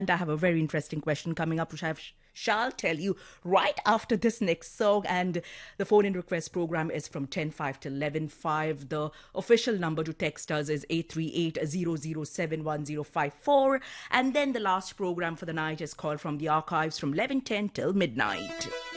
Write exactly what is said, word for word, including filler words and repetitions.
And I have a very interesting question coming up, which I shall tell you right after this next song. And the phone in request program is from ten five to eleven five. The official number to text us is eight three eight, zero zero seven, one zero five four. And then the last program for the night is called From the Archives from eleven ten till midnight.